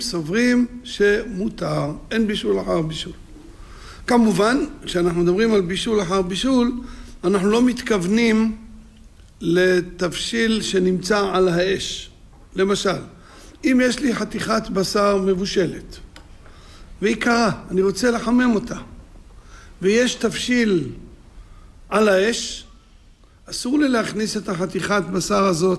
סוברים שמותר, אין בישול אחר בישול. כמובן, כשאנחנו מדברים על בישול אחר בישול, אנחנו לא מתכוונים לתבשיל שנמצא על האש. למשל, אם יש לי חתיכת בשר מבושלת, והיא קרה, אני רוצה לחמם אותה, ויש תבשיל על האש, אסור לי להכניס את החתיכת בשר הזאת